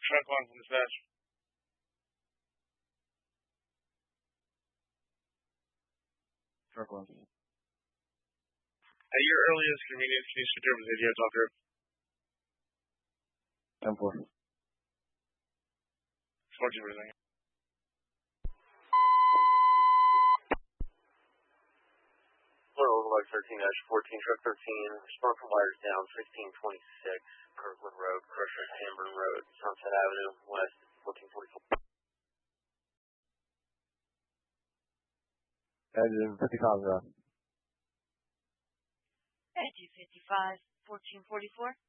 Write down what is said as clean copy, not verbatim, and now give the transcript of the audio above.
Truck 1 from dispatch. Truck 1. At your earliest convenience, can you switch over to the ADO talk group? 10-4. Support you for a second. Overlog 13-14, truck 13, respond from wires down, 1626, Kirkland Road, Crusher, Hamburn Road, Sunset Avenue, West, 1444. Engine 55, Engine 55, 1444.